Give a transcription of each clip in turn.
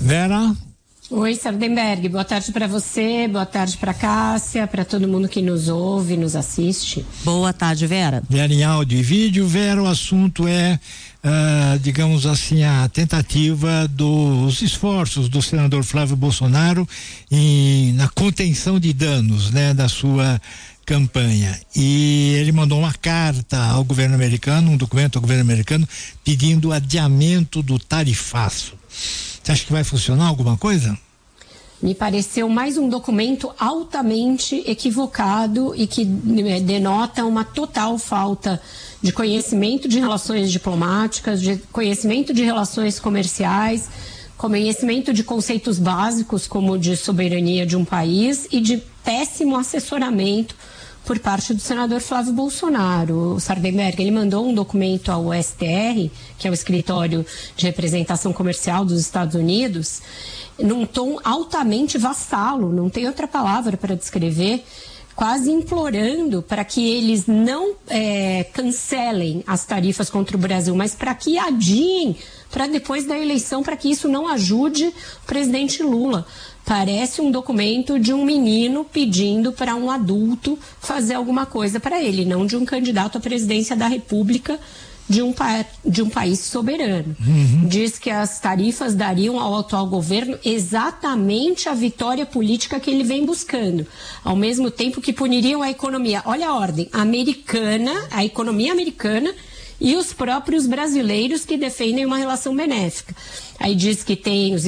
Vera? Oi, Sardenberg, boa tarde para você, boa tarde para Cássia, para todo mundo que nos ouve, nos assiste. Boa tarde, Vera. Vera em áudio e vídeo. Vera, o assunto é, digamos assim, a tentativa dos esforços do senador Flávio Bolsonaro na contenção de danos, né, da sua campanha. E ele mandou uma carta ao governo americano, um documento ao governo americano, pedindo adiamento do tarifaço. Você acha que vai funcionar alguma coisa? Me pareceu mais um documento altamente equivocado e que denota uma total falta de conhecimento de relações diplomáticas, de conhecimento de relações comerciais, conhecimento de conceitos básicos como de soberania de um país e de péssimo assessoramento por parte do senador Flávio Bolsonaro. O Sardenberg, ele mandou um documento ao STR, que é o Escritório de Representação Comercial dos Estados Unidos, num tom altamente vassalo, não tem outra palavra para descrever, quase implorando para que eles não cancelem as tarifas contra o Brasil, mas para que adiem para depois da eleição, para que isso não ajude o presidente Lula. Parece um documento de um menino pedindo para um adulto fazer alguma coisa para ele, não de um candidato à presidência da República de um país soberano. Diz que as tarifas dariam ao atual governo exatamente a vitória política que ele vem buscando, ao mesmo tempo que puniriam a economia. Olha a ordem, americana, a economia americana e os próprios brasileiros que defendem uma relação benéfica. Aí diz que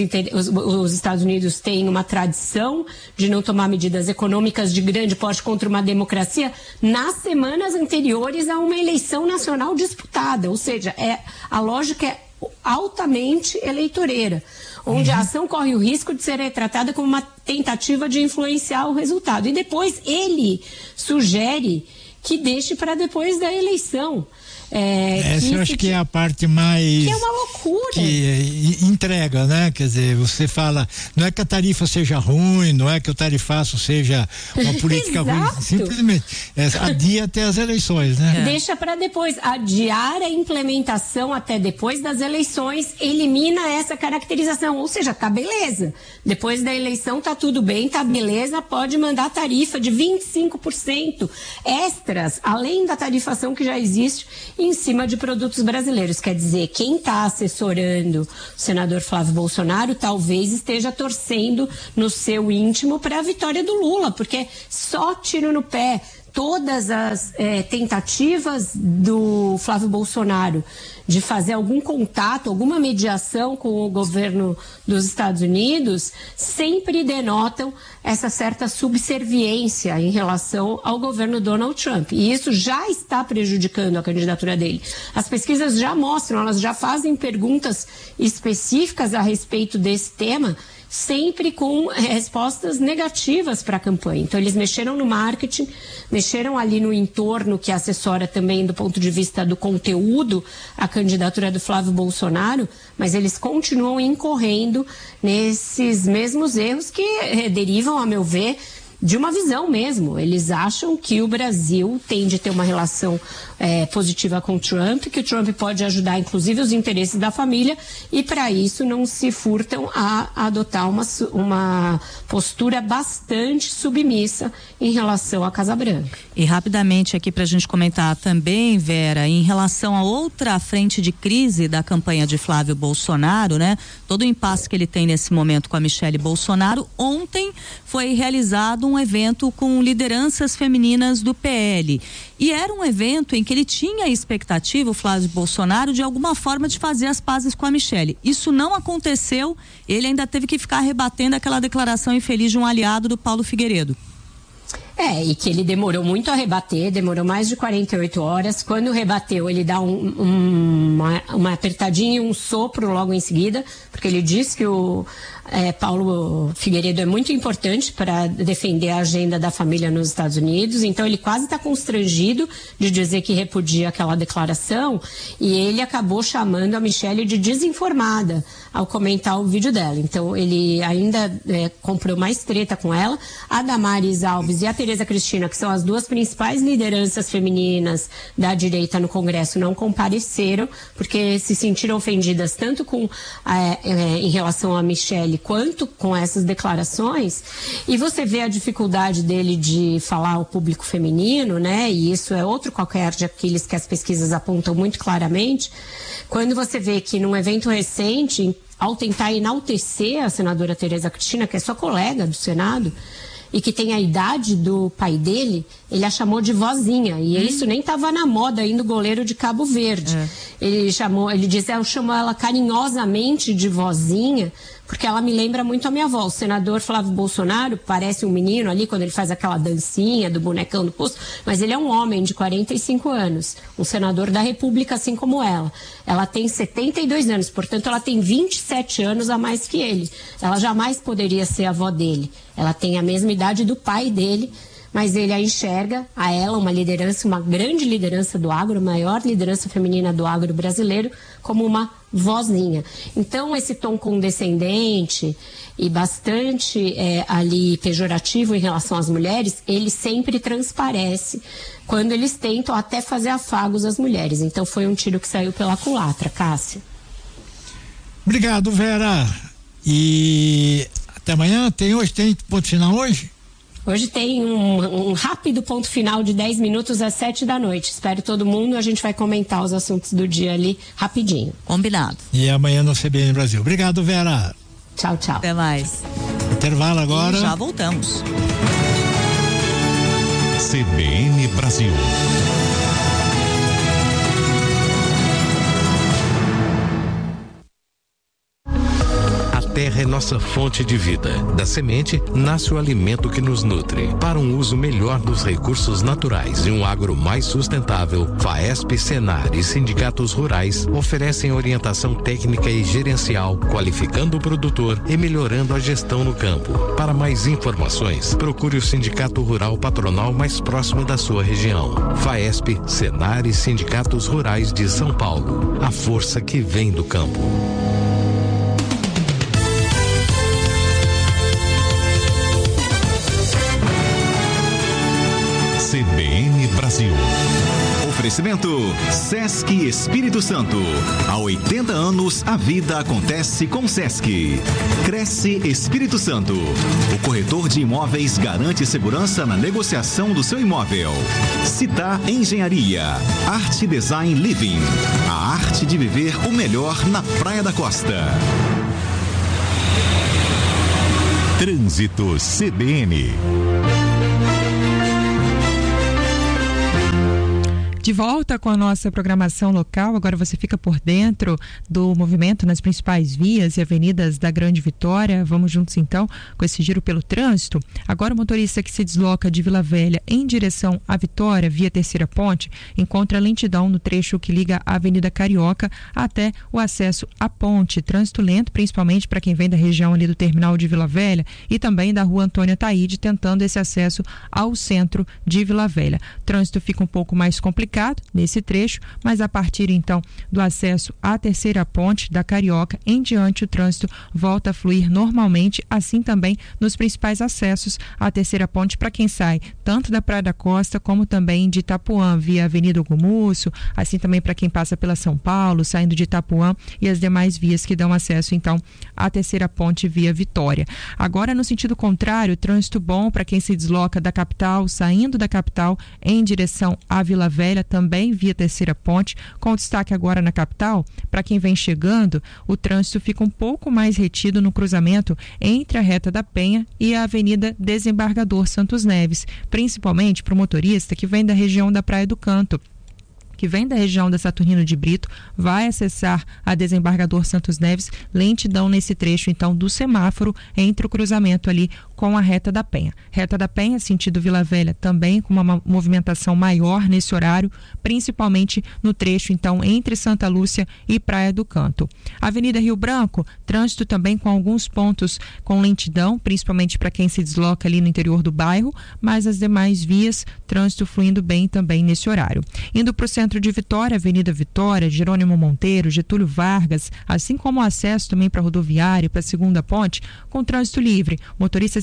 os Estados Unidos têm uma tradição de não tomar medidas econômicas de grande porte contra uma democracia nas semanas anteriores a uma eleição nacional disputada. Ou seja, a lógica é altamente eleitoreira, onde a ação corre o risco de ser retratada como uma tentativa de influenciar o resultado. E depois ele sugere que deixe para depois da eleição. Essa eu acho que é a parte mais... Que é uma loucura. Que entrega, né? Quer dizer, você fala, não é que a tarifa seja ruim, não é que o tarifaço seja uma política ruim, simplesmente adia até as eleições, né? Deixa para depois, adiar a implementação até depois das eleições, elimina essa caracterização, ou seja, tá beleza, depois da eleição tá tudo bem, tá beleza, pode mandar tarifa de 25% extras, além da tarifação que já existe em cima de produtos brasileiros. Quer dizer, quem está assessorando o senador Flávio Bolsonaro talvez esteja torcendo no seu íntimo para a vitória do Lula, porque só tiro no pé. Todas as tentativas do Flávio Bolsonaro de fazer algum contato, alguma mediação com o governo dos Estados Unidos sempre denotam essa certa subserviência em relação ao governo Donald Trump. E isso já está prejudicando a candidatura dele. As pesquisas já mostram, elas já fazem perguntas específicas a respeito desse tema, sempre com respostas negativas para a campanha. Então, eles mexeram no marketing, mexeram ali no entorno que assessora também do ponto de vista do conteúdo a candidatura do Flávio Bolsonaro, mas eles continuam incorrendo nesses mesmos erros que derivam, a meu ver, de uma visão mesmo. Eles acham que o Brasil tem de ter uma relação positiva com o Trump, que o Trump pode ajudar inclusive os interesses da família, e para isso não se furtam a adotar uma postura bastante submissa em relação à Casa Branca. E rapidamente aqui para a gente comentar também, Vera, em relação a outra frente de crise da campanha de Flávio Bolsonaro, né? Todo o impasse que ele tem nesse momento com a Michele Bolsonaro. Ontem foi realizado um evento com lideranças femininas do PL. E era um evento em que ele tinha a expectativa, o Flávio Bolsonaro, de alguma forma de fazer as pazes com a Michele. Isso não aconteceu, ele ainda teve que ficar rebatendo aquela declaração infeliz de um aliado do Paulo Figueiredo. E que ele demorou muito a rebater, demorou mais de 48 horas. Quando rebateu, ele dá uma apertadinha e um sopro logo em seguida, porque ele diz que o Paulo Figueiredo é muito importante para defender a agenda da família nos Estados Unidos. Então ele quase está constrangido de dizer que repudia aquela declaração, e ele acabou chamando a Michele de desinformada ao comentar o vídeo dela. Então ele ainda comprou mais treta com ela. A Damares Alves e a Tereza Tereza Cristina, que são as duas principais lideranças femininas da direita no Congresso, não compareceram, porque se sentiram ofendidas tanto em relação a Michele quanto com essas declarações. E você vê a dificuldade dele de falar ao público feminino, né? E isso é outro calcanhar de Aquiles que as pesquisas apontam muito claramente. Quando você vê que num evento recente, ao tentar enaltecer a senadora Tereza Cristina, que é sua colega do Senado, e que tem a idade do pai dele, ele a chamou de vozinha. E isso nem estava na moda ainda, o goleiro de Cabo Verde. Ele disse, eu chamo ela carinhosamente de vozinha, porque ela me lembra muito a minha avó. O senador Flávio Bolsonaro parece um menino ali, quando ele faz aquela dancinha do bonecão do posto, mas ele é um homem de 45 anos, um senador da República, assim como ela. Ela tem 72 anos, portanto ela tem 27 anos a mais que ele. Ela jamais poderia ser a avó dele. Ela tem a mesma idade do pai dele, mas ele a enxerga, a ela, uma liderança, uma grande liderança do agro, a maior liderança feminina do agro brasileiro, como uma vozinha. Então, esse tom condescendente e bastante ali pejorativo em relação às mulheres, ele sempre transparece quando eles tentam até fazer afagos às mulheres. Então, foi um tiro que saiu pela culatra, Cássia. Obrigado, Vera. E até amanhã. Hoje tem ponto final hoje? Hoje tem um rápido ponto final de 10 minutos às 7 da noite. Espero todo mundo, a gente vai comentar os assuntos do dia ali rapidinho. Combinado. E amanhã no CBN Brasil. Obrigado, Vera. Tchau, tchau. Até mais. Intervalo agora. E já voltamos. CBN Brasil. A terra é nossa fonte de vida. Da semente nasce o alimento que nos nutre. Para um uso melhor dos recursos naturais e um agro mais sustentável, FAESP, Senar e sindicatos rurais oferecem orientação técnica e gerencial, qualificando o produtor e melhorando a gestão no campo. Para mais informações, procure o Sindicato Rural Patronal mais próximo da sua região. FAESP, Senar e sindicatos rurais de São Paulo. A força que vem do campo. CBN Brasil. Oferecimento Sesc Espírito Santo. Há 80 anos a vida acontece com Sesc. Cresce Espírito Santo. O corretor de imóveis garante segurança na negociação do seu imóvel. Citar Engenharia. Arte Design Living. A arte de viver o melhor na Praia da Costa. Trânsito CBN. De volta com a nossa programação local, agora você fica por dentro do movimento nas principais vias e avenidas da Grande Vitória. Vamos juntos então com esse giro pelo trânsito. Agora o motorista que se desloca de Vila Velha em direção à Vitória, via Terceira Ponte, encontra lentidão no trecho que liga a Avenida Carioca até o acesso à ponte. Trânsito lento, principalmente para quem vem da região ali do terminal de Vila Velha e também da Rua Antônio Ataíde, tentando esse acesso ao centro de Vila Velha. O trânsito fica um pouco mais complicado nesse trecho, mas a partir então do acesso à Terceira Ponte da Carioca em diante, o trânsito volta a fluir normalmente, assim também nos principais acessos à Terceira Ponte para quem sai tanto da Praia da Costa como também de Itapuã via Avenida Ogumusso, assim também para quem passa pela São Paulo, saindo de Itapuã e as demais vias que dão acesso então à Terceira Ponte via Vitória. Agora no sentido contrário, trânsito bom para quem se desloca da capital, saindo da capital em direção à Vila Velha, também via Terceira Ponte, com destaque agora na capital. Para quem vem chegando, o trânsito fica um pouco mais retido no cruzamento entre a Reta da Penha e a Avenida Desembargador Santos Neves, principalmente para o motorista que vem da região da Praia do Canto, que vem da região da Saturnino de Brito, vai acessar a Desembargador Santos Neves, lentidão nesse trecho então do semáforo entre o cruzamento ali com a Reta da Penha. Reta da Penha, sentido Vila Velha, também com uma movimentação maior nesse horário, principalmente no trecho então entre Santa Lúcia e Praia do Canto. Avenida Rio Branco, trânsito também com alguns pontos com lentidão, principalmente para quem se desloca ali no interior do bairro, mas as demais vias, trânsito fluindo bem também nesse horário. Indo para o centro de Vitória, Avenida Vitória, Jerônimo Monteiro, Getúlio Vargas, assim como o acesso também para a rodoviária, para a segunda ponte, com trânsito livre. O motorista se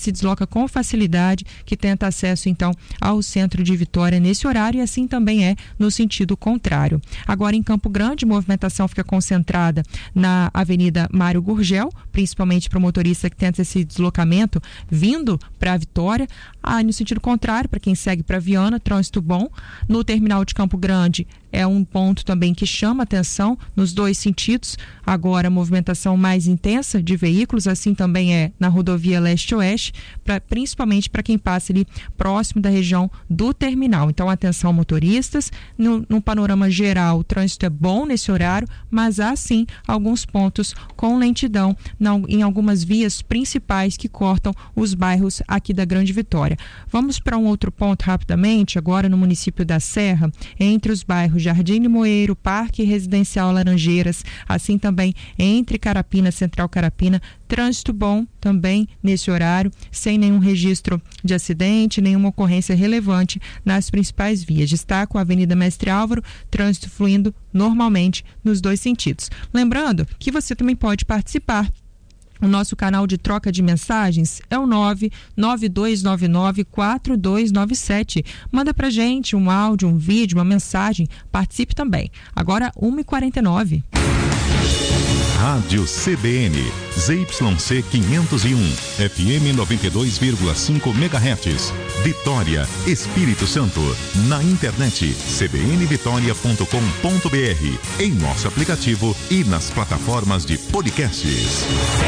se desloca com facilidade, que tenta acesso então ao centro de Vitória nesse horário, e assim também é no sentido contrário. Agora em Campo Grande, a movimentação fica concentrada na Avenida Mário Gurgel, principalmente para o motorista que tenta esse deslocamento vindo para a Vitória. No sentido contrário, para quem segue para Viana, trânsito bom. No terminal de Campo Grande é um ponto também que chama atenção nos dois sentidos. Agora, movimentação mais intensa de veículos, assim também é na rodovia leste-oeste, principalmente para quem passa ali próximo da região do terminal. Então, atenção motoristas, no panorama geral, o trânsito é bom nesse horário, mas há sim alguns pontos com lentidão em algumas vias principais que cortam os bairros aqui da Grande Vitória. Vamos para um outro ponto rapidamente, agora no município da Serra, entre os bairros Jardim Limoeiro, Parque Residencial Laranjeiras, assim também entre Carapina, Central Carapina, trânsito bom também nesse horário, sem nenhum registro de acidente, nenhuma ocorrência relevante nas principais vias. Destaco a Avenida Mestre Álvaro, trânsito fluindo normalmente nos dois sentidos. Lembrando que você também pode participar. O nosso canal de troca de mensagens é o 992994297. Manda pra gente um áudio, um vídeo, uma mensagem. Participe também. Agora, 1h49. Rádio CBN, ZYC 501, FM 92,5 MHz. Vitória, Espírito Santo. Na internet, cbnvitoria.com.br. Em nosso aplicativo e nas plataformas de podcasts.